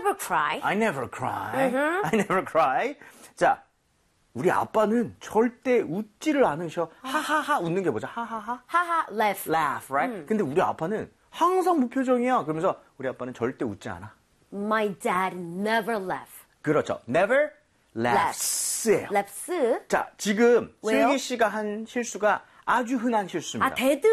never cry. I never cry. I never cry. 자, 우리 아빠는 절대 웃지를 않으셔. 하하하 웃는 게 뭐죠? 하하하. 하하, laugh. Laugh, right? 근데 우리 아빠는 항상 무표정이야. 그러면서 우리 아빠는 절대 웃지 않아. My dad never laugh. 그렇죠. Never laughs. laughs? 자, 지금 왜요? 슬기 씨가 한 실수가 아주 흔한 실수입니다. 아, 데드.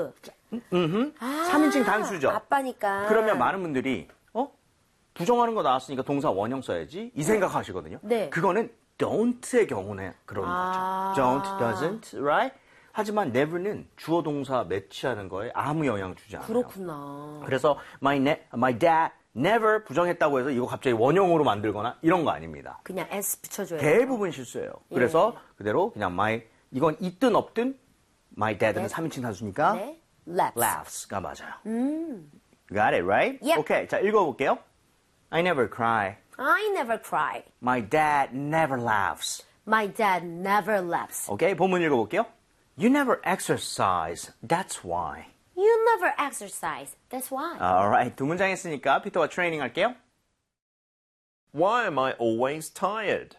3인칭 단수죠. 아빠니까. 그러면 많은 분들이 부정하는 거 나왔으니까 동사 원형 써야지 이 생각하시거든요. 네. 그거는 don't의 경우는 그런 거죠. Don't, doesn't, right? 하지만 never는 주어 동사 매치하는 거에 아무 영향 주지 않아요. 그렇구나. 그래서 my dad never 부정했다고 해서 이거 갑자기 원형으로 만들거나 이런 거 아닙니다. 그냥 s 붙여줘요. 대부분 실수예요. 그래서 그대로 그냥 이건 있든 없든 my dad는 3인칭 단수니까 네. laughs가 맞아요. Got it, right? Yep. 오케이, 자 읽어볼게요. I never cry. I never cry. My dad never laughs. My dad never laughs. 오케이, 본문 읽어볼게요. You never exercise. That's why. You never exercise. That's why. Alright, 두 문장 했으니까 피터와 트레이닝 할게요. Why am I always tired?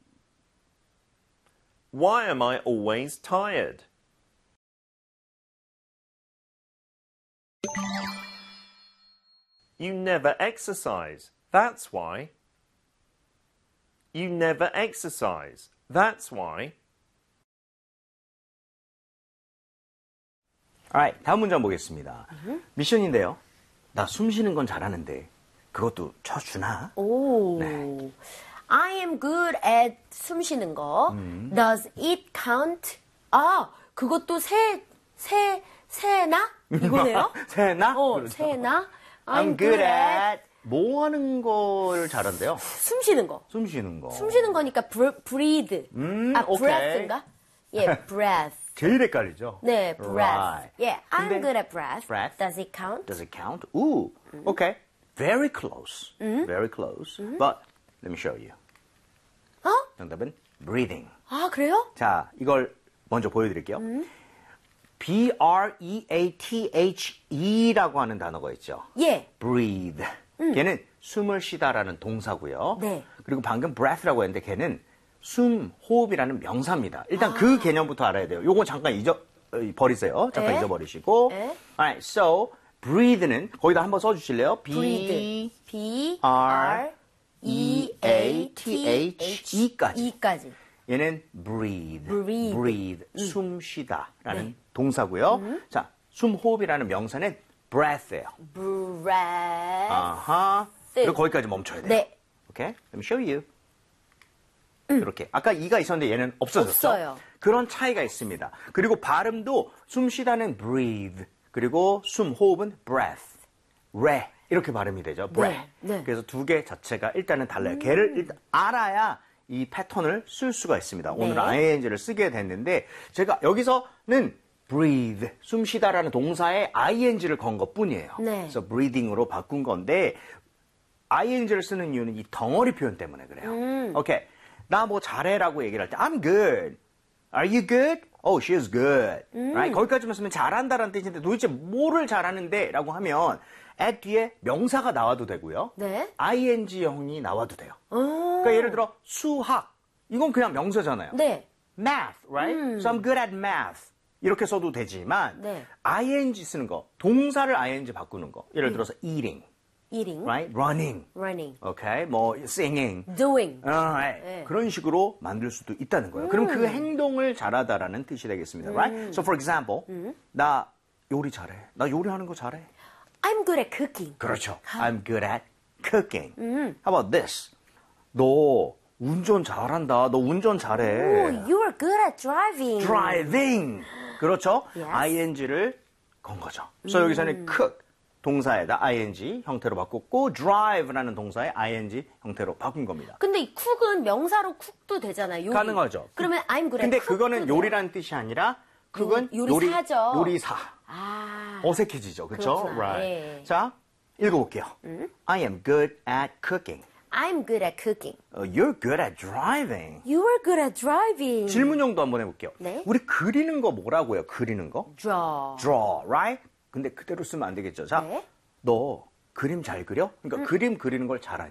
Why am I always tired? You never exercise. That's why. You never exercise. That's why. Alright, 다음 문장 보겠습니다. 미션인데요. 나 숨 쉬는 건 잘하는데 그것도 쳐주나? 오. 네. I am good at 숨 쉬는 거. Does it count? 아, 그것도 새나? 이거네요? 새나? 그렇죠. 새나? I'm good at 뭐 하는 걸 잘한대요? 숨 쉬는 거. 숨 쉬는 거. 숨 쉬는 거니까 breathe. 오케이. breath인가? 예, breath. 제일 헷갈리죠? 네, breath. Right. Yeah, I'm 근데 good at breath. breath. Does it count? Does it count? Ooh, okay. Very close. Very close. But let me show you. 어? 정답은 breathing. 아, 그래요? 자, 이걸 먼저 보여드릴게요. breathe라고 하는 단어가 있죠. 예. breathe. 걔는 숨을 쉬다라는 동사고요. 네. 그리고 방금 breath라고 했는데 걔는 숨, 호흡이라는 명사입니다. 일단 그 개념부터 알아야 돼요. 요거 잠깐 버리세요. 잠깐 에? 잊어버리시고. 에? Alright, so breathe는 거기다 한번 써주실래요? breathe. B-R-E-A-T-H-E까지. E까지. 얘는 breathe. breathe. 숨 쉬다라는 동사고요. 자, 숨, 호흡이라는 명사는 breath예요. breath. 아하. 그리고 거기까지 멈춰야 돼요. 네. 오케이? Let me show you. 이렇게. 아까 이가 있었는데 얘는 없어졌죠? 없어요. 그런 차이가 있습니다. 그리고 발음도 숨 쉬다는 breathe. 그리고 숨, 호흡은 breath. re. 이렇게 발음이 되죠. breath. 네. 그래서 두 개 자체가 일단은 달라요. 걔를 일단 알아야 이 패턴을 쓸 수가 있습니다. 오늘은 ing를 쓰게 됐는데 제가 여기서는 breathe, 숨 쉬다라는 동사에 ing를 건 것뿐이에요. 네. 그래서 breathing으로 바꾼 건데 ing를 쓰는 이유는 이 덩어리 표현 때문에 그래요. 오케이. 나 뭐 잘해라고 얘기를 할 때 I'm good. Are you good? Oh, she's good. Right? 거기까지만 쓰면 잘한다라는 뜻인데 도대체 뭐를 잘하는데? 라고 하면 at 뒤에 명사가 나와도 되고요. 네. ing형이 나와도 돼요. 그러니까 예를 들어 수학. 이건 그냥 명사잖아요. 네. math, right? So I'm good at math. 이렇게 써도 되지만 네. ing 쓰는 거, 동사를 ing 바꾸는 거. 예를 들어서 eating, eating. right? running, running. okay? 뭐 singing. doing. Right. 네. 그런 식으로 만들 수도 있다는 거예요. 그럼 그 행동을 잘하다라는 뜻이 되겠습니다. Right? So for example, 나 요리 잘해. 나 요리하는 거 잘해. I'm good at cooking. 그렇죠. I'm good at cooking. How about this? 너 운전 잘한다. 너 운전 잘해. Oh, you are good at driving. driving. 그렇죠? Yes. ing를 건 거죠. 그래서 여기서는 cook 동사에다 ing 형태로 바꿨고 drive라는 동사에 ing 형태로 바꾼 겁니다. 근데 이 쿡은 명사로 쿡도 되잖아요. 요리. 가능하죠. 그러면 I'm good at 근데 cook 그거는 돼요? 요리라는 뜻이 아니라 쿡은 요리사죠. 요리사. 아. 어색해지죠. 그렇죠? 그렇구나. Right. 예. 자, 읽어볼게요. I am good at cooking. I'm good at cooking. You're good at driving. You are good at driving. 질문형도 한번 해볼게요. 네. 우리 그리는 거 뭐라고요? 그리는 거? draw. draw, right? 근데 그대로 쓰면 안 되겠죠. 자, 네. 너 그림 잘 그려? 그러니까 그림 그리는 걸 잘하니?